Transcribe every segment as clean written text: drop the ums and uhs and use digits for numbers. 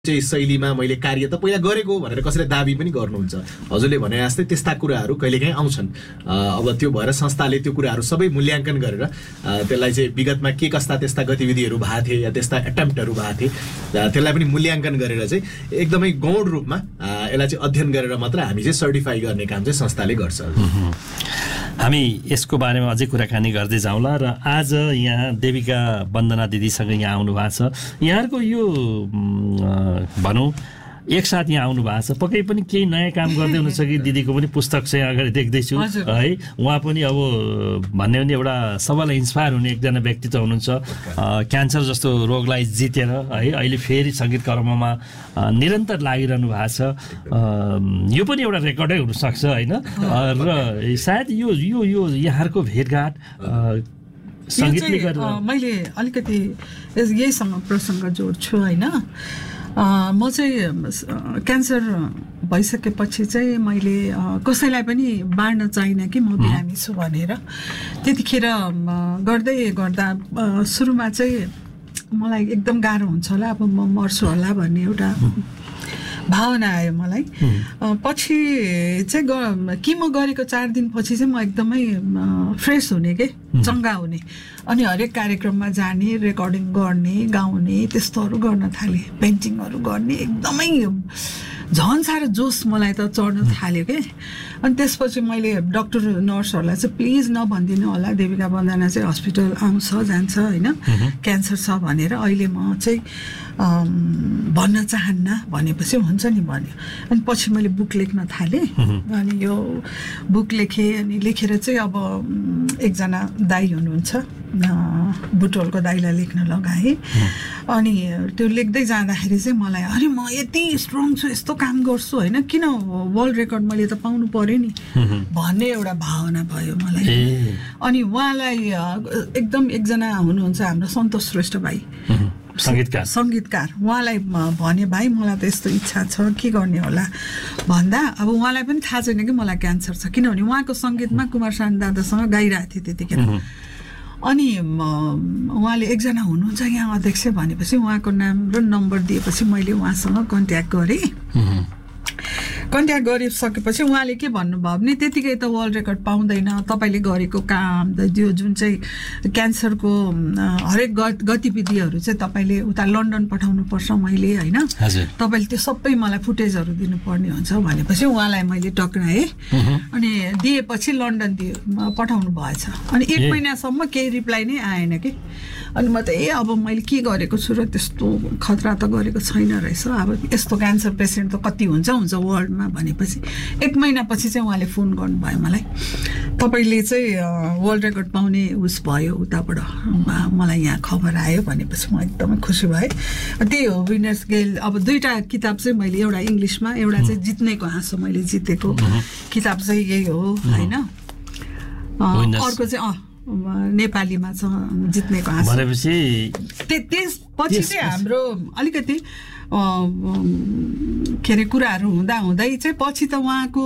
चाहिँ शैलीमा मैले कार्य त पहिला गरेको भनेर कसैले दाबी पनि गर्नुहुन्छ। हजुरले भने जस्तै त्यस्ता कुराहरू कहिलेकाहीँ आउँछन्। अब त्यो भएर संस्थाले त्यो कुराहरू सबै मूल्याङ्कन गरेर त्यसलाई चाहिँ विगतमा के कस्ता त्यस्ता गतिविधिहरू भएको थिए या त्यस्ता एटेम्प्टहरू भएको थिए त्यसलाई पनि मूल्याङ्कन गरेर चाहिँ एकदमै गौण रूपमा यसलाई चाहिँ अध्ययन गरेर मात्र हामी चाहिँ सर्टिफाई गर्ने काम चाहिँ संस्थाले गर्छ। हामी यसको बारेमा अझै कुराकानी गर्दै जाउँला र आज यहाँ देविका वन्दना दिदीसँग यहाँ आउनु भएको छ। यहाँहरूको यो भनौँ एकसाथ यहाँ आउनु भएको छ, पक्कै पनि केही नयाँ काम गर्दै हुनुहुन्छ कि दिदीको पनि पुस्तक चाहिँ अगाडि देख्दैछु है। उहाँ पनि अब भन्ने भने एउटा सबैलाई इन्सपायर हुने एकजना व्यक्तित्व हुनुहुन्छ। क्यान्सर जस्तो रोगलाई जितेर है अहिले फेरि सङ्गीत कर्ममा निरन्तर लागिरहनु भएको छ। यो पनि एउटा रेकर्डै हुनसक्छ होइन। र सायद यो यो यो यहाँहरूको भेटघाट सङ्गीतले गर्दा मैले अलिकति यहीसँग प्रसङ्ग जोड्छु होइन। म चाहिँ क्यान्सर भइसकेपछि चाहिँ मैले कसैलाई पनि बाँड्न चाहिनँ कि म बिरामी छु भनेर। त्यतिखेर गर्दै गर्दा सुरुमा चाहिँ मलाई एकदम गाह्रो हुन्छ होला, अब म मर्छु होला भन्ने एउटा भावना आयो मलाई। पछि चाहिँ किमो गरेको 4 दिनपछि चाहिँ म एकदमै फ्रेस हुने के चङ्गा हुने अनि हरेक कार्यक्रममा जाने, रेकर्डिङ गर्ने, गाउने त्यस्तोहरू गर्न थालेँ, पेन्टिङहरू गर्ने, एकदमै झन् साह्रो जोस मलाई त चढ्न थाल्यो के। अनि त्यसपछि मैले डक्टर नर्सहरूलाई चाहिँ प्लिज नभनिदिनु होला देविका वन्दना चाहिँ हस्पिटल आउँछ जान्छ होइन, क्यान्सर छ भनेर। अहिले म चाहिँ भन्न चाहन्न भनेपछि हुन्छ नि भन्यो। अनि पछि मैले बुक लेख्न थालेँ। अनि यो बुक लेखेँ अनि लेखेर चाहिँ अब एकजना दाइ हुनुहुन्छ बुटोलको दाइलाई लेख्न लगाएँ। अनि त्यो लेख्दै जाँदाखेरि चाहिँ मलाई अरे म यति स्ट्रङ छु, यस्तो काम गर्छु होइन, किन वर्ल्ड रेकर्ड मैले त पाउनु पर्यो नि भन्ने एउटा भावना भयो मलाई। अनि उहाँलाई एकदम एकजना हुनुहुन्छ हाम्रो सन्तोष श्रेष्ठ भाइ सङ्गीतकार, उहाँलाई भने भाइ मलाई त यस्तो इच्छा छ के गर्ने होला भन्दा अब उहाँलाई पनि थाहा छैन कि मलाई क्यान्सर छ, किनभने उहाँको सङ्गीतमा कुमार सानु दादासँग गाइरहेको थिएँ त्यतिखेर। अनि उहाँले एकजना हुनुहुन्छ यहाँ अध्यक्ष भनेपछि उहाँको नाम र नम्बर दिएपछि मैले उहाँसँग कन्ट्याक्ट गरेँ। कन्ट्याक्ट गरिसकेपछि उहाँले के भन्नुभयो भने त्यतिकै त वर्ल्ड रेकर्ड पाउँदैन, तपाईँले गरेको काम त्यो जुन चाहिँ क्यान्सरको हरेक गतिविधिहरू चाहिँ तपाईँले उता लन्डन पठाउनुपर्छ मैले होइन, तपाईँले त्यो सबै मलाई फुटेजहरू दिनुपर्ने हुन्छ भनेपछि उहाँलाई मैले टक्राएँ। अनि दिएपछि लन्डन पठाउनु भएछ। अनि 1 महिनासम्म केही रिप्लाई नै आएन कि। अनि म त अब मैले के गरेको छु र त्यस्तो खतरा त गरेको छैन रहेछ, अब यस्तो क्यान्सर पेसेन्ट त कति हुन्छ वर्ल्डमा भनेपछि 1 महिनापछि चाहिँ उहाँले फोन गर्नुभयो मलाई, तपाईँले चाहिँ वर्ल्ड रेकर्ड पाउने उस भयो उताबाट मलाई यहाँ खबर आयो भनेपछि म एकदमै खुसी भएँ। त्यही हो विनर्स गेल। अब 2टा किताब चाहिँ मैले, एउटा इङ्ग्लिसमा एउटा चाहिँ जित्नेको हाँसो मैले जितेको किताब चाहिँ यही हो होइन, अर्को चाहिँ नेपालीमा छ जित्नेको हाँसो भनेपछि। त्यसपछि चाहिँ हाम्रो अलिकति के अरे कुराहरू हुँदा हुँदै चाहिँ पछि त उहाँको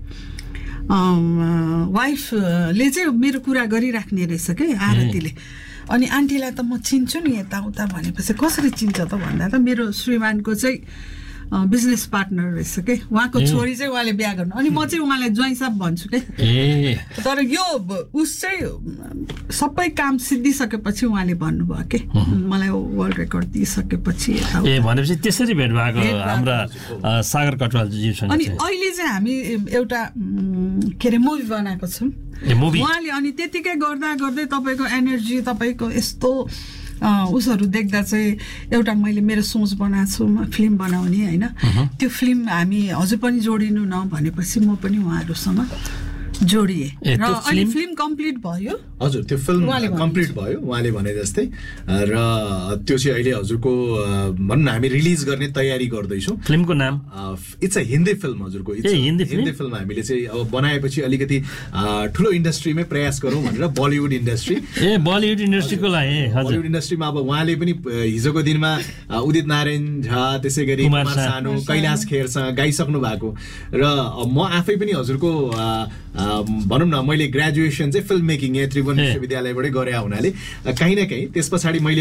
वाइफले चाहिँ मेरो कुरा गरिराख्ने रहेछ कि आरतीले। अनि आन्टीलाई त म चिन्छु नि यताउता भनेपछि कसरी चिन्छ त भन्दा त मेरो श्रीमानको चाहिँ बिजनेस पार्टनर रहेछ के, उहाँको छोरी चाहिँ उहाँले बिहा गर्नु। अनि म चाहिँ उहाँलाई ज्वाइँ साहब भन्छु के। तर यो उस चाहिँ सबै काम सिद्धिसकेपछि उहाँले भन्नुभयो के मलाई वर्ल्ड रेकर्ड दिइसकेपछि। भनेपछि त्यसरी भेट भएको हाम्रा सागर कटवालजीसँग। अनि अहिले चाहिँ हामी एउटा के अरे मुभी बनाएको छौँ उहाँले। अनि त्यतिकै गर्दा गर्दै तपाईँको एनर्जी, तपाईँको यस्तो उसहरू देख्दा चाहिँ एउटा मैले मेरो सोच बनाएको छु फिल्म बनाउने होइन, त्यो फिल्म हामी हजुर पनि जोडिनु न भनेपछि म पनि उहाँहरूसँग जोडिए र अहिले फिल्म कम्प्लिट भयो। हजुर त्यो फिल्म कम्प्लिट भयो उहाँले भने जस्तै। र त्यो चाहिँ अहिले हजुरको भनौँ न हामी रिलिज गर्ने तयारी गर्दैछौँ। फिल्मको नाम इट्स अ हिन्दी फिल्म हजुरको। हिन्दी फिल्म हामीले चाहिँ अब बनाएपछि अलिकति ठुलो इन्डस्ट्रीमै प्रयास गरौँ भनेर बलिउड इन्डस्ट्री बलिउड इन्डस्ट्रीको लागि बलिउड इन्डस्ट्रीमा अब उहाँले पनि हिजोको दिनमा उदित नारायण झा त्यसै गरी कुमार सानु कैलाश खेरसँग गाइसक्नु भएको र म आफै पनि हजुरको भनौँ न मैले ग्रेजुएसन चाहिँ फिल्म मेकिङ यहाँ त्रिभुवन विश्वविद्यालयबाटै गरे हुनाले कहीँ न कहीँ त्यस पछाडि मैले पनि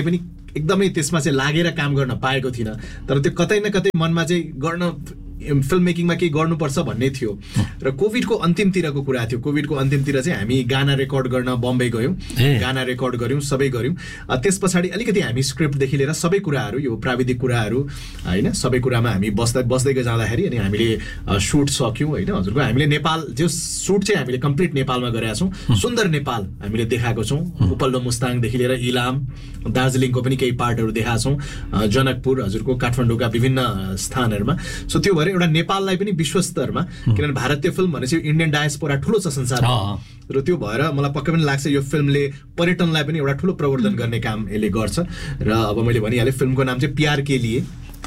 एकदमै त्यसमा चाहिँ लागेर काम गर्न पाएको थिइनँ, तर त्यो कतै न कतै मनमा चाहिँ गर्न फिल्म मेकिङमा केही गर्नुपर्छ भन्ने थियो। र कोभिडको अन्तिमतिरको कुरा थियो। कोभिडको अन्तिमतिर चाहिँ हामी गाना रेकर्ड गर्न बम्बई गयौँ, गाना रेकर्ड गऱ्यौँ, सबै गऱ्यौँ। त्यस पछाडि अलिकति हामी स्क्रिप्टदेखि लिएर सबै कुराहरू, यो प्राविधिक कुराहरू होइन, सबै कुरामा हामी बस्दै जाँदाखेरि अनि हामीले सुट सक्यौँ होइन। हजुरको हामीले नेपाल जो सुट चाहिँ हामीले कम्प्लिट नेपालमा गरेका छौँ। सुन्दर नेपाल हामीले देखाएको छौँ। उपल्लो मुस्ताङदेखि लिएर इलाम, दार्जिलिङको पनि केही पार्टहरू देखाएको छौँ, जनकपुर, हजुरको काठमाडौँका विभिन्न स्थानहरूमा। सो त्यो भएर एउटा नेपाललाई पनि विश्व स्तरमा, किनभने भारतीय फिल्म भनेपछि इन्डियन डायस्पोरा ठुलो छ संसारमा, र त्यो भएर मलाई पक्कै पनि लाग्छ यो फिल्मले पर्यटनलाई पनि एउटा ठुलो प्रवर्धन गर्ने काम यसले गर्छ। र अब मैले भनिहालेँ फिल्मको नाम चाहिँ प्यार के लिए,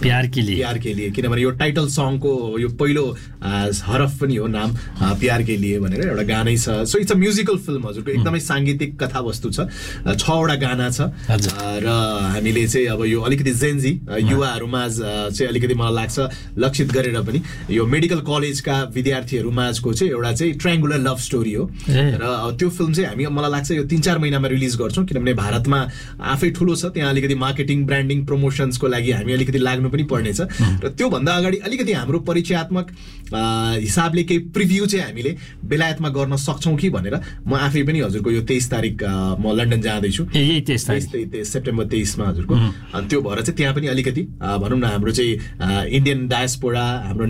किनभने यो टाइटल सङको यो पहिलो हरफ पनि हो नाम, प्यार के लिए भनेर एउटा गानै छ। So it's a musical film हजुरको, एकदमै साङ्गीतिक कथावस्तु छ, 6वटा गाना छ। र हामीले चाहिँ अब यो अलिकति जेन्जी युवाहरूमा चाहिँ अलिकति मलाई लाग्छ लक्षित गरेर पनि यो मेडिकल कलेजका विद्यार्थीहरूमाझको चाहिँ एउटा चाहिँ ट्रायङ्गुलर लभ स्टोरी हो। र त्यो फिल्म चाहिँ हामी मलाई लाग्छ यो 3-4 महिनामा रिलिज गर्छौँ, किनभने भारतमा आफै ठुलो छ, त्यहाँ अलिकति मार्केटिङ ब्रान्डिङ प्रमोसन्सको लागि हामी अलिकति लाग्नु पनि पर्नेछ। र त्योभन्दा अगाडि अलिकति हाम्रो परिचयात्मक हिसाबले केही प्रिभ्यू चाहिँ हामीले बेलायतमा गर्न सक्छौँ कि भनेर म आफै पनि हजुरको यो 23 तारिक म लन्डन जाँदैछु, सेप्टेम्बर 23मा हजुरको। अनि त्यो भएर चाहिँ त्यहाँ पनि अलिकति भनौँ न हाम्रो चाहिँ इन्डियन डायस्पोरा, हाम्रो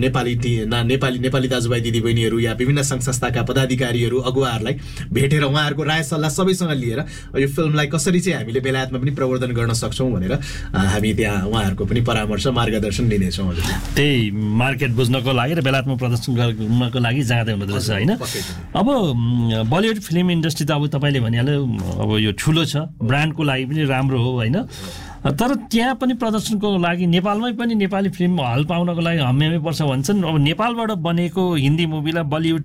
नेपाली दाजुभाइ दिदीबहिनीहरू या विभिन्न सङ्घ संस्थाका पदाधिकारीहरू, अगुवाहरूलाई भेटेर उहाँहरूको राय सल्लाह सबैसँग लिएर यो फिल्मलाई कसरी चाहिँ हामीले बेलायतमा पनि प्रवर्धन गर्न सक्छौँ भनेर हामी त्यहाँ उहाँहरूको पनि परामर्श मार्गदर्शन लिनेछौँ। त्यही मार्केट बुझ्नको लागि र बेलायतमा प्रदर्शन गर्नको लागि जाँदै हुँदो रहेछ होइन। अब बलिउड फिल्म इन्डस्ट्री त अब तपाईँले भनिहाल्यो अब यो ठुलो छ, ब्रान्डको लागि पनि राम्रो हो होइन, तर त्यहाँ पनि प्रदर्शनको लागि नेपालमै पनि नेपाली फिल्म हल पाउनको लागि हम्यामै पर्छ भन्छन्। अब नेपालबाट बनेको हिन्दी मुभीलाई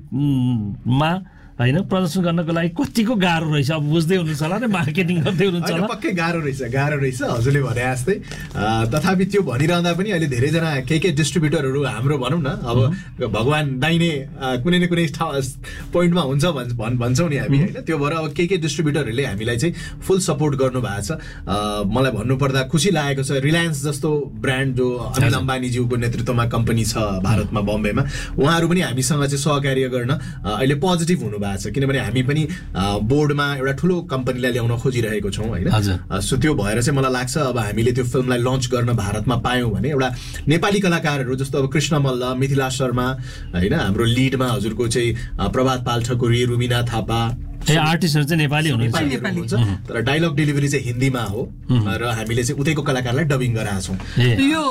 बलिउडमा होइन प्रदर्शन गर्नको लागि कतिको गाह्रो रहेछ, अब बुझ्दै हुनुहुन्छ होला र मार्केटिङ गर्दै हुनुहुन्छ होला। पक्कै गाह्रो रहेछ हजुरले भने जस्तै। तथापि त्यो भनिरहँदा पनि अहिले धेरैजना के डिस्ट्रिब्युटरहरू हाम्रो भनौँ न अब भगवान् दाहिने कुनै न कुनै पोइन्टमा हुन्छ भन्छौँ नि हामी होइन। त्यो भएर अब के डिस्ट्रिब्युटरहरूले हामीलाई चाहिँ फुल सपोर्ट गर्नु भएको छ। मलाई भन्नुपर्दा खुसी लागेको छ, रिलायन्स जस्तो ब्रान्ड जो अनिल अम्बानीज्यूको नेतृत्वमा कम्पनी छ भारतमा बम्बेमा, उहाँहरू पनि हामीसँग चाहिँ सहकार्य गर्न अहिले पोजिटिभ हुनुभएको छ, किनभने हामी पनि बोर्डमा एउटा ठुलो कम्पनीलाई ल्याउन खोजिरहेको छौँ होइन। सो त्यो भएर चाहिँ मलाई लाग्छ अब हामीले त्यो फिल्मलाई लन्च गर्न भारतमा पायौँ भने एउटा नेपाली कलाकारहरू जस्तो अब कृष्ण मल्ल, मिथिला शर्मा होइन, हाम्रो लिडमा हजुरको चाहिँ प्रभात पाल ठकुरी, रुबिना थापा, आर्टिस्टहरू चाहिँ नेपाली हुनुहुन्छ, तर डायलग डेलिभरी चाहिँ हिन्दीमा हो र हामीले चाहिँ उतैको कलाकारलाई डबिङ गराएको छौँ। यो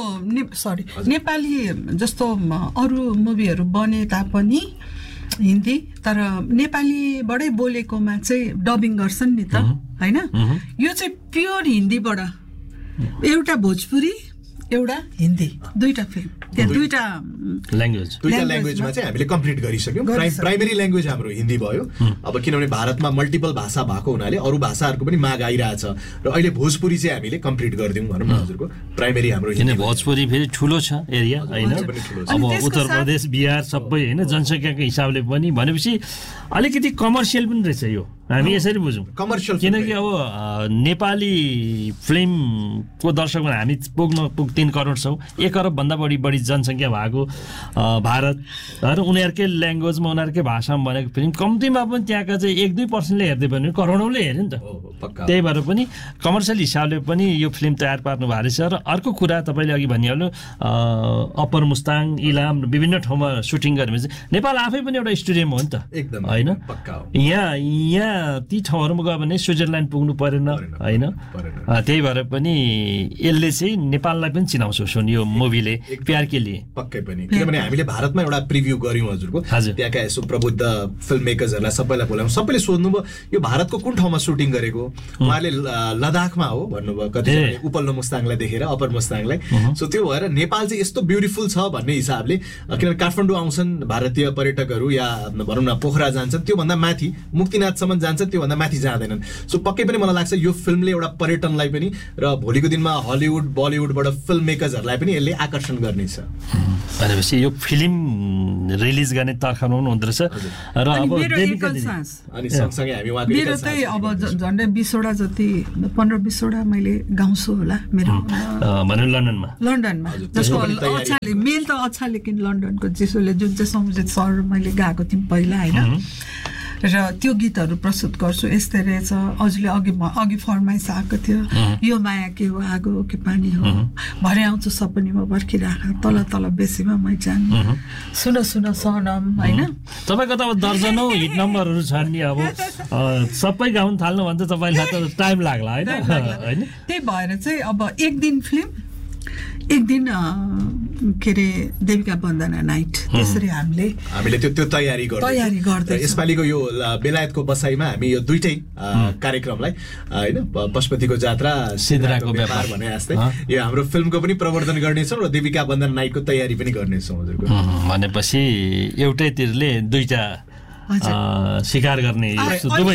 नेपाली जस्तो अरू मुभीहरू बने तापनि हिन्दी, तर नेपालीबाटै बोलेकोमा चाहिँ डबिङ गर्छन् नि त होइन। यो चाहिँ प्योर हिन्दीबाट एउटा भोजपुरी एउटा हिन्दी दुईटा फिल्म, त्यहाँ दुईटा ल्याङ्ग्वेजमा चाहिँ हामीले कम्प्लिट गरिसक्यौँ। प्राइमेरी ल्याङ्ग्वेज हाम्रो हिन्दी भयो। अब किनभने भारतमा मल्टिपल भाषा भएको हुनाले अरू भाषाहरूको पनि माग आइरहेछ र अहिले भोजपुरी चाहिँ हामीले कम्प्लिट गरिदिउँ भनौँ न हजुरको। प्राइमेरी हाम्रो हिन्दी, भोजपुरी फेरि ठुलो छ एरिया होइन। अब उत्तर प्रदेश, बिहार सबै होइन जनसङ्ख्याको हिसाबले पनि भनेपछि अलिकति कमर्सियल पनि रहेछ यो, हामी यसरी बुझौँ कमर्सियल। किनकि अब नेपाली फिल्मको दर्शकमा हामी 3 करोड छौँ, 1 अरबभन्दा बढी जनसङ्ख्या भएको भारत र उनीहरूकै ल्याङ्ग्वेजमा उनीहरूकै भाषामा बनेको फिल्म कम्तीमा पनि त्यहाँका चाहिँ 1-2% हेर्दै पनि करोडौँले हेऱ्यो नि त। त्यही भएर पनि कमर्सियल हिसाबले पनि यो फिल्म तयार पार्नु भएको रहेछ। र अर्को कुरा तपाईँले अघि भनिहाल्नु अप्पर मुस्ताङ, इलाम विभिन्न ठाउँमा सुटिङ गर्यो भने चाहिँ नेपाल आफै पनि एउटा स्टुडियम हो नि त होइन। यहाँ ती ठाउँहरूमा गयो भने स्विजरल्यान्ड पुग्नु परेन होइन। त्यही भएर पनि यसले चाहिँ नेपाललाई पनि चिनाउँछ सुन यो मुभीले प्यार के लिए। पक्कै पनि, किनभने हामीले भारतमा एउटा प्रिभ्यू गर्यौँ हजुरको, त्यहाँका यसो प्रबुद्ध फिल्म मेकर्सहरूलाई सबैलाई बोलायौँ। सबैले सोध्नुभयो यो भारतको कुन ठाउँमा सुटिङ गरेको, उहाँले लद्दाखमा हो भन्नुभयो, कतिजनाले उपल्लो मुस्ताङलाई देखेर अप्पर मुस्ताङलाई। सो त्यो भएर नेपाल चाहिँ यस्तो ब्युटिफुल छ भन्ने हिसाबले, किनभने काठमाडौँ आउँछन् भारतीय पर्यटकहरू या भनौँ न पोखरा जान्छन्, त्योभन्दा माथि मुक्तिनाथसम्म जान्छ त्योभन्दा माथि जाँदैनन्। सो पक्कै पनि मलाई लाग्छ यो फिल्मले एउटा पर्यटनलाई पनि र भोलिको दिनमा हलिउड बलिउडबाट फिल्म मेकर्सहरूलाई पनि यसले आकर्षण गर्नेछ। भनेपछि यो फिल्म रिलिज गर्ने तर्खरमा पनि हुँदो रहेछ र अब अनि सँगसँगै हामी उहाँको मेरो चाहिँ अब झन्डै 20वटा जति 15-20वटा मैले गाउँछु होला मेरो लन्डनमा जसको अच्छा मेल त अच्छा लेकिन लन्डनको जिसोले जुन चाहिँ समुजित सहर मैले गएको थिएँ पहिला होइन र त्यो गीतहरू प्रस्तुत गर्छु। यस्तै रहेछ हजुरले अघि फरमाइस आएको थियो यो माया के हो आगो के पानी हो भरे आउँछु सपनीमा पर्खिराख तल तल बेसीमा मै जान सुन सुन सनम होइन तपाईँको त अब दर्जनौँ हिट नम्बरहरू छन् नि। अब सबै गाउन थाल्नु भने त तपाईँलाई त टाइम लाग्ला होइन। त्यही भएर चाहिँ अब एक दिन के अरे देविका वन्दना नाइट त्यसरी हामीले त्यो तयारी गर्दै यसपालिको यो बेलायतको बसाइमा हामी यो दुईटै कार्यक्रमलाई होइन पशुपतिको जात्रा सिद्राको व्यापार भने जस्तै यो हाम्रो फिल्मको पनि प्रवर्धन गर्नेछौँ र देविका वन्दना नाइटको तयारी पनि गर्नेछौँ हजुरको। भनेपछि एउटैतिरले दुईटा शिकार गर्ने दुवै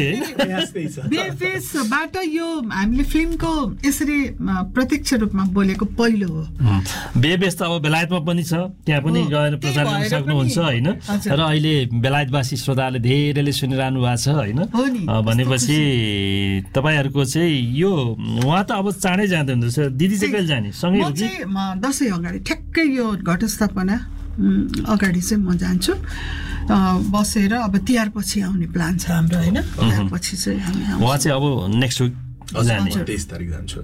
बेफेसबाट यो हामीले फिल्मको यसरी प्रत्यक्ष रूपमा बोलेको पहिलो हो। बेफेस त अब बेलायतमा पनि छ त्यहाँ पनि गएर प्रचार गर्न सक्नुहुन्छ होइन र अहिले बेलायतवासी श्रोताहरूले धेरैले सुनिरहनु भएको छ होइन। भनेपछि तपाईँहरूको चाहिँ यो उहाँ त अब चाँडै जाँदै हुँदैछ दिदी चाहिँ कहिले जाने सँगै हो कि? दसैँ अगाडि ठ्याक्कै यो घटस्थापना अगाडि चाहिँ म जान्छु बसेर अब तिहार पछि आउने प्लान छ हाम्रो होइन। तिहार पछि चाहिँ हामी उहाँ चाहिँ अब नेक्स्ट विक 23 तारिक जान्छु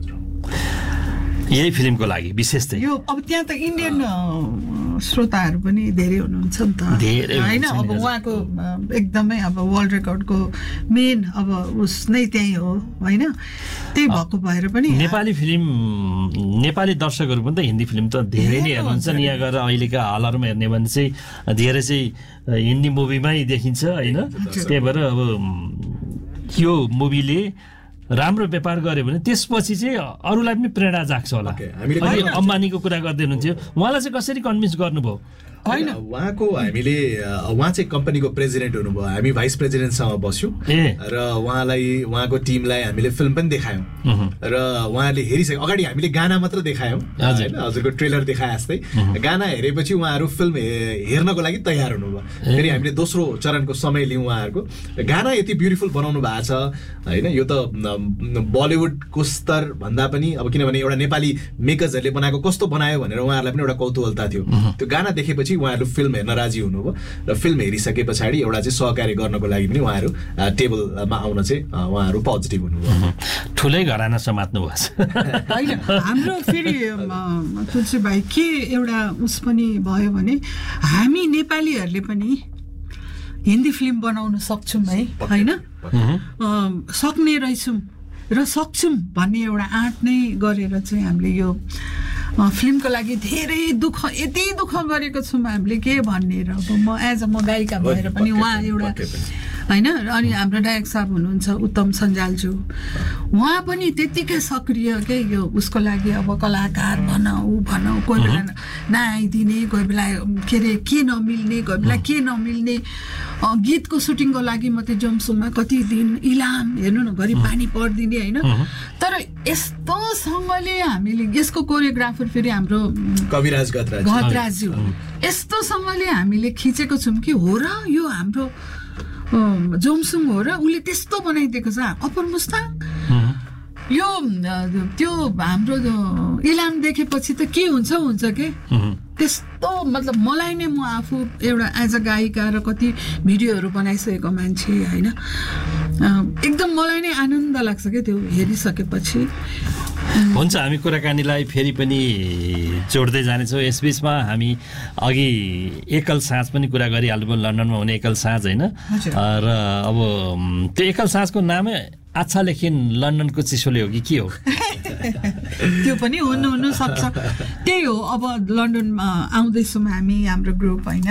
यही फिल्मको लागि विशेष चाहिँ यो अब त्यहाँ त इन्डियन श्रोताहरू पनि धेरै हुनुहुन्छ नि त होइन। अब उहाँको एकदमै अब वर्ल्ड रेकर्डको मेन अब उस नै त्यही हो होइन। त्यही भएको भएर पनि नेपाली फिल्म नेपाली दर्शकहरू पनि त हिन्दी फिल्म त धेरै नै हेर्नुहुन्छ नि। यहाँ गएर अहिलेका हलहरूमा हेर्ने भने चाहिँ धेरै चाहिँ हिन्दी मुभीमै देखिन्छ होइन। त्यही भएर अब यो मुभीले राम्रो व्यापार गर्यो भने त्यसपछि चाहिँ अरूलाई पनि प्रेरणा जाग्छ होला। अम्बानीको कुरा गर्दै हुनुहुन्थ्यो उहाँलाई चाहिँ कसरी कन्भिन्स गर्नुभयो? होइन उहाँ चाहिँ कम्पनीको प्रेसिडेन्ट हुनुभयो हामी भाइस प्रेसिडेन्टसँग बस्यौँ र उहाँको टिमलाई हामीले फिल्म पनि देखायौँ र उहाँले हेरिसक्यो। अगाडि हामीले गाना मात्र देखायौँ होइन हजुरको ट्रेलर देखाए जस्तै गाना हेरेपछि उहाँहरू फिल्म हेर्नको लागि तयार हुनुभयो। फेरि हामीले दोस्रो चरणको समय लियौँ उहाँहरूको गाना यति ब्युटिफुल बनाउनु भएको छ होइन। यो त बलिउडको स्तर भन्दा पनि अब किनभने एउटा नेपाली मेकर्सहरूले बनाएको कस्तो बनायो भनेर उहाँहरूलाई पनि एउटा कौतूहलता थियो। त्यो गाना देखेपछि उहाँहरू फिल्म हेर्न राजी हुनुभयो र फिल्म हेरिसके पछाडि एउटा चाहिँ सहकार्य गर्नको लागि पनि उहाँहरू टेबलमा आउन चाहिँ उहाँहरू पोजिटिभ हुनुभयो। ठुलै घराना समात्नु भएको छ होइन। हाम्रो फेरि तुलसी भाइ के एउटा उस पनि भयो भने हामी नेपालीहरूले पनि हिन्दी फिल्म बनाउन सक्छौँ है होइन सक्ने रहेछौँ र सक्छौँ भन्ने एउटा आँट नै गरेर चाहिँ हामीले यो फिल्मको लागि धेरै यति दुःख गरेको छौँ हामीले के भन्ने र अब म गायिका भएर पनि उहाँ एउटा होइन। अनि हाम्रो डायरेक्टर साहब हुनुहुन्छ उत्तम सञ्जालज्यू उहाँ पनि त्यत्तिकै सक्रिय के यो उसको लागि अब कलाकार भनौँ कोही बेला नआइदिने कोही बेला के अरे के नमिल्ने कोही बेला के नमिल्ने गीतको सुटिङको लागि मात्रै जम्सुङमा कति दिन इलाम हेर्नु न घरि पानी परिदिने होइन। तर यस्तोसँगले हामीले यसको कोरियोग्राफर फेरि हाम्रो कविराज गतराज्यू यस्तोसँगले हामीले खिचेको छौँ कि हो र यो हाम्रो जोमसुङ हो र उसले त्यस्तो बनाइदिएको छ अपर मुस्ताङ यो त्यो हाम्रो इलाम देखेपछि त के हुन्छ के त्यस्तो मतलब मलाई नै म आफू एउटा एज अ गायिका र कति भिडियोहरू बनाइसकेको मान्छे होइन एकदम मलाई नै आनन्द लाग्छ क्या त्यो हेरिसकेपछि। हुन्छ हामी कुराकानीलाई फेरि पनि जोड्दै जानेछौँ। यसबिचमा हामी अघि एकल साँझ पनि कुरा गरिहाल्नुभयो लन्डनमा हुने एकल साँझ होइन र अब त्यो एकल साँझको नामै अच्छा लेखिन लन्डनको चिसोले हो कि के हो? त्यो पनि हुनु सक्छ त्यही हो। अब लन्डनमा आउँदैछौँ हाम्रो ग्रुप होइन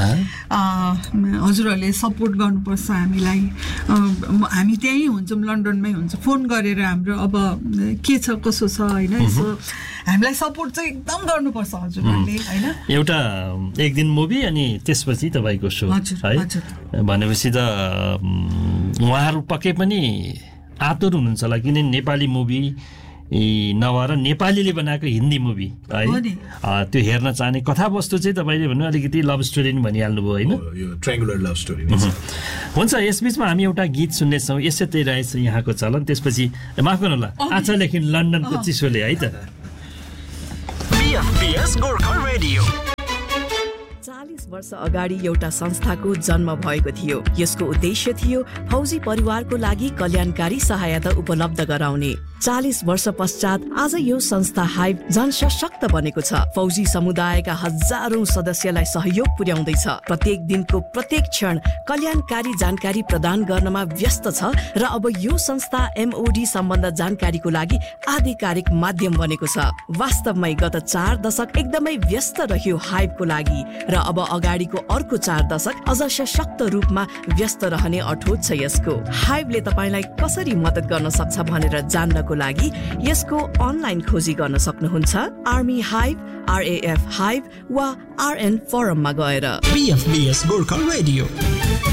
हजुरहरूले सपोर्ट गर्नुपर्छ हामीलाई। हामी त्यहीँ हुन्छौँ लन्डनमै हुन्छ फोन गरेर हाम्रो अब के छ कसो छ होइन यसो हामीलाई सपोर्ट चाहिँ एकदम गर्नुपर्छ हजुरहरूले होइन। एउटा एक दिन मुभी अनि त्यसपछि तपाईँको सो है भनेपछि त उहाँहरू पक्कै पनि आतुर हुनुहुन्छ होला, किन नेपाली मुभी नभएर नेपालीले बनाएको हिन्दी मुभी है त्यो हेर्न चाहने कथावस्तु चाहिँ तपाईँले भन्नु अलिकति लभ स्टोरी नि भनिहाल्नुभयो होइन, ट्रायङ्गुलर लभ स्टोरी हुन्छ। यसबिचमा हामी एउटा गीत सुन्नेछौँ, यसै त्यही रहेछ यहाँको चलन। त्यसपछि माफ गर्नु होला आचालेखिन लन्डनको चिसोले है त। 40 वर्ष अगाडि एउटा संस्थाको जन्म भएको थियो। यसको उद्देश्य थियो फौजी परिवारको लागि कल्याणकारी सहायता उपलब्ध गराउने। 40 वर्ष पश्चात आज यो संस्था हाइभ झन सशक्त बनेको छ। फौजी समुदायका हजारौं सदस्यलाई सहयोग पुर्याउँदैछ। प्रत्येक दिनको प्रत्येक क्षण कल्याणकारी जानकारी प्रदान गर्नमा व्यस्त छ र अब यो संस्था MOD सम्बन्ध जानकारीको लागि आधिकारिक माध्यम बनेको छ। वास्तवमै गत 4 दशक एकदमै व्यस्त रह्यो हाइभको लागि र अब अगाडिको अर्को 4 दशक अझ सशक्त रूपमा व्यस्त रहने अठोट छ यसको। हाइभले तपाईलाई कसरी मद्दत गर्न सक्छ भनेर जान्नको लागि यसको अनलाइन खोजी गर्न सक्नुहुन्छ। आर्मी हाइभ, RAF हाइभ वा RN फोरममा गएर। PFBS Gorkha radio.